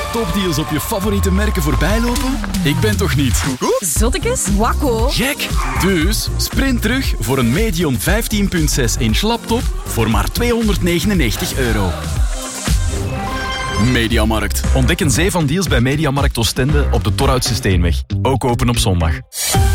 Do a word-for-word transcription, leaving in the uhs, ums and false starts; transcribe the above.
topdeals op je favoriete merken voorbij lopen? Ik ben toch niet? Zottekes? Wakko. Gek! Dus sprint terug voor een Medion vijftien komma zes inch laptop voor maar tweehonderdnegenennegentig euro. Mediamarkt. Ontdek een zee van deals bij Mediamarkt Oostende op de Torhoutse Steenweg. Ook open op zondag.